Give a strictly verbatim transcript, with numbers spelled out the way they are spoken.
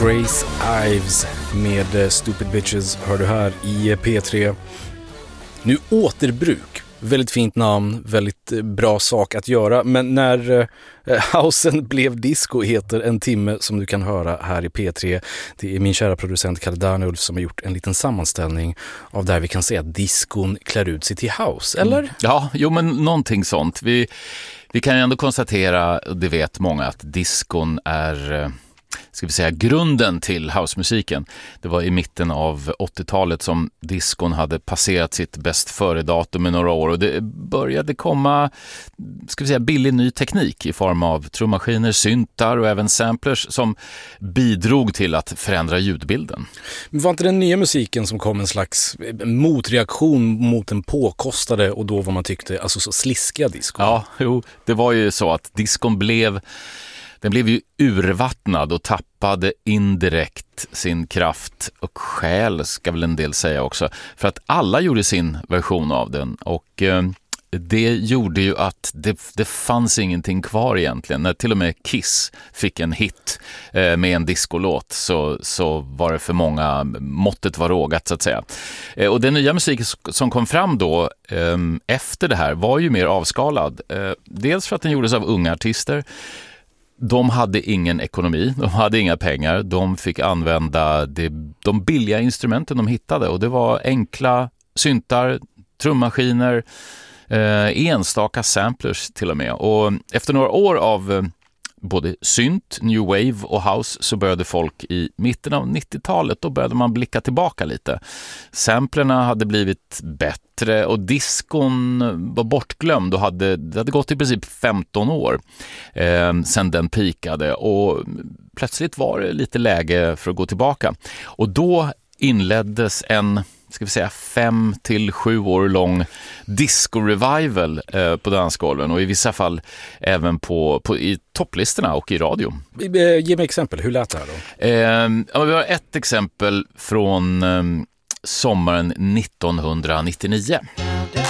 Grace Ives med Stupid Bitches hör du här i P tre. Nu återbruk, väldigt fint namn, väldigt bra sak att göra, men när eh, housen blev disco heter en timme som du kan höra här i P tre. Det är min kära producent Kalle Darnulf som har gjort en liten sammanställning av där vi kan se att diskon klär ut sig till house, eller? Mm. Ja, jo men någonting sånt. Vi, vi kan ju ändå konstatera, och det vet många, att diskon är... ska vi säga, grunden till housemusiken. Det var i mitten av åttiotalet som diskon hade passerat sitt bäst före-datum i några år och det började komma, ska vi säga, billig ny teknik i form av trummaskiner, syntar och även samplers som bidrog till att förändra ljudbilden. Men var inte den nya musiken som kom en slags motreaktion mot den påkostade och då vad man tyckte, alltså så sliskiga diskon? Ja, jo, det var ju så att diskon blev Den blev ju urvattnad och tappade indirekt sin kraft och själ, ska väl en del säga också. För att alla gjorde sin version av den och eh, det gjorde ju att det, det fanns ingenting kvar egentligen. När till och med Kiss fick en hit eh, med en discolåt så, så var det för många, måttet var rågat så att säga. Eh, och den nya musiken som kom fram då eh, efter det här var ju mer avskalad. Eh, dels för att den gjordes av unga artister. De hade ingen ekonomi, de hade inga pengar, de fick använda det, de billiga instrumenten de hittade och det var enkla syntar, trummaskiner, eh, enstaka samplers till och med. Och efter några år av eh, både synt, new wave och house så började folk i mitten av nittiotalet, då började man blicka tillbaka lite. Samplerna hade blivit bättre och diskon var bortglömd och hade, det hade gått i princip femton år eh, sedan den pikade och plötsligt var det lite läge för att gå tillbaka. Och då inleddes en, ska vi säga, fem till sju år lång disco-revival eh, på dansgolven och i vissa fall även på, på, i topplistorna och i radio. Ge mig exempel, hur lät det här då? Eh, ja, vi har ett exempel från eh, sommaren nittonhundranittionio.